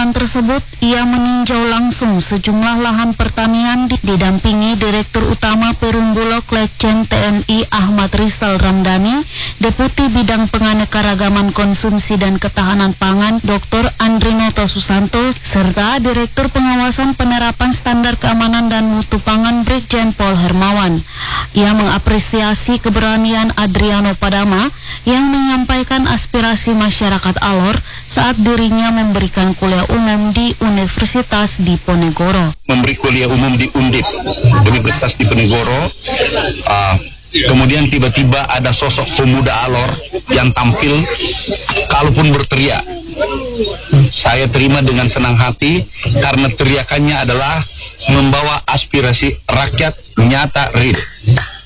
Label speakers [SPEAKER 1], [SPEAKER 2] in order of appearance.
[SPEAKER 1] kunjungan tersebut, ia meninjau langsung sejumlah lahan pertanian didampingi Direktur Utama Perum Bulog Letjen TNI Ahmad Rizal Ramdhani, Deputi Bidang Penganekaragaman Konsumsi dan Ketahanan Pangan Dr. Andrinoto Susanto, serta Direktur Pengawasan Penerapan Standar Keamanan dan Mutu Pangan Brigjen Pol Hermawan. Ia mengapresiasi keberanian Adriano Padama yang menyampaikan aspirasi masyarakat Alor saat dirinya memberikan kuliah umum di Universitas Diponegoro.
[SPEAKER 2] Memberi kuliah umum di Undip, Universitas Diponegoro, kemudian tiba-tiba ada sosok pemuda Alor yang tampil, kalaupun berteriak, saya terima dengan senang hati karena teriakannya adalah membawa aspirasi rakyat nyata real.